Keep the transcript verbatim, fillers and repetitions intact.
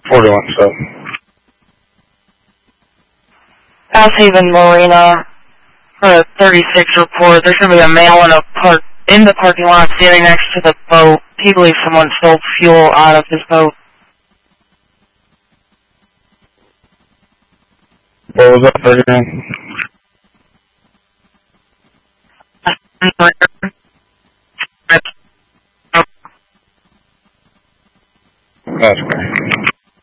forty-one seven. Basshaven Marina for a thirty-six report. There's going to be a male in a park in the parking lot standing next to the boat. He believes someone stole fuel out of his boat. What was that again?